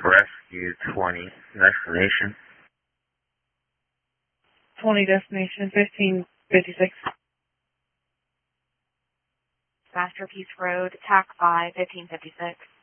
Rescue 20, destination. 20, destination 1556. Masterpiece Road, TAC 5, 1556.